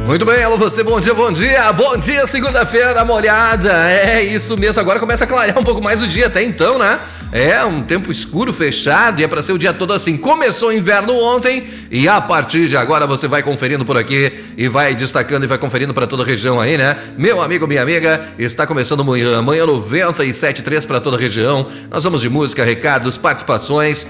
Muito bem, alô você, bom dia, segunda-feira molhada, é isso mesmo, agora começa a clarear um pouco mais o dia, até então, né? É um tempo escuro, fechado, e é pra ser o dia todo assim. Começou o inverno ontem e a partir de agora você vai conferindo por aqui e vai destacando e vai conferindo pra toda a região aí, né? Meu amigo, minha amiga, está começando amanhã 97.3 pra toda a região. Nós vamos de música, recados, participações.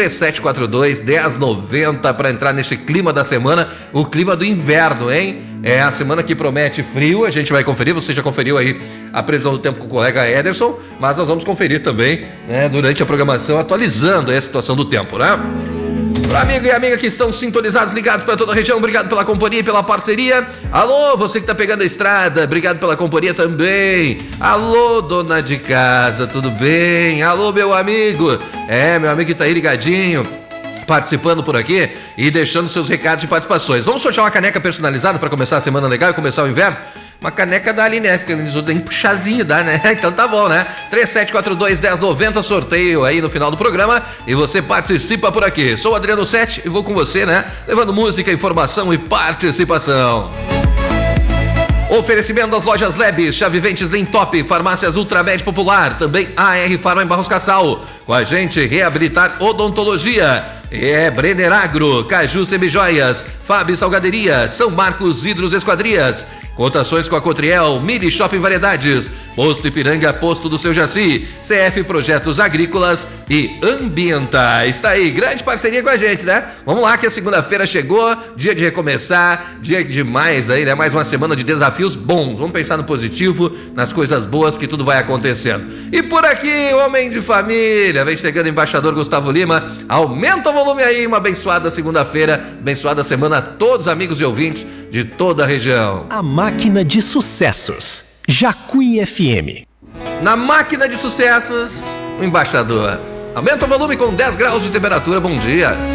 3742-1090 para entrar nesse clima da semana, o clima do inverno, hein? É a semana que promete frio, a gente vai conferir, você já conferiu aí a previsão do tempo com o colega Ederson, mas nós vamos conferir também, né, durante a programação, atualizando aí a situação do tempo, né? Para amigo e amiga que estão sintonizados, ligados para toda a região, obrigado pela companhia e pela parceria. Alô, você que tá pegando a estrada, obrigado pela companhia também. Alô, dona de casa, tudo bem? Alô, meu amigo. Meu amigo que tá aí ligadinho, participando por aqui e deixando seus recados de participações. Vamos sortear uma caneca personalizada para começar a semana legal e começar o inverno? Uma caneca dá ali, né? Porque eles nem puxazinho dá, né? Então tá bom, né? 3742-1090, sorteio aí no final do programa e você participa por aqui. Sou o Adriano Sete e vou com você, né? Levando música, informação e participação. Oferecimento das lojas Lebes, Chaviventes Lintop, Farmácias Ultramed Popular, também AR Farma em Barros Cassal. Com a gente, Reabilitar Odontologia. Brenner Agro, Caju Semijoias, Fábio Salgaderia, São Marcos Vidros Esquadrias. Cotações com a Cotriel, Mini Shopping Variedades, Posto Ipiranga, Posto do Seu Jaci, CF Projetos Agrícolas e Ambientais. Tá aí, grande parceria com a gente, né? Vamos lá que a segunda-feira chegou, dia de recomeçar, dia demais aí, né? Mais uma semana de desafios bons. Vamos pensar no positivo, nas coisas boas que tudo vai acontecendo. E por aqui, homem de família, vem chegando o embaixador Gustavo Lima. Aumenta o volume aí, uma abençoada segunda-feira, abençoada semana a todos os amigos e ouvintes de toda a região. A máquina de sucessos, Jacuí FM. Na máquina de sucessos, o embaixador. Aumenta o volume com 10 graus de temperatura, bom dia.